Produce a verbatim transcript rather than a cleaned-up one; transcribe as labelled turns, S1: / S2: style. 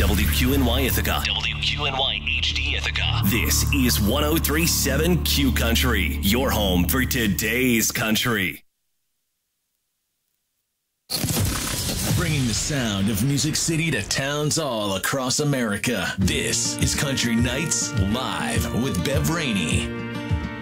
S1: W Q N Y Ithaca. W Q N Y H D Ithaca. This is one oh three point seven Q Country, your home for today's country. Bringing the sound of Music City to towns all across America. This is Country Nights Live with Bev Rainey.